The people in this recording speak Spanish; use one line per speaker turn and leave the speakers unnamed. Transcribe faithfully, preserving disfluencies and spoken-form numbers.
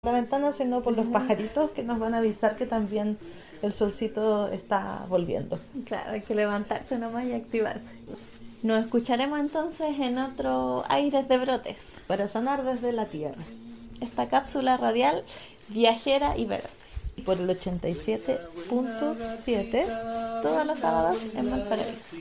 La ventana, sino por los pajaritos que nos van a avisar que también el solcito está volviendo.
Claro, hay que levantarse nomás y activarse. Nos escucharemos entonces en otro Aires de Brotes,
Para sanar desde la tierra.
esta cápsula radial viajera y verde.
Por el ochenta y siete punto siete.
Todos los sábados en Valparaíso.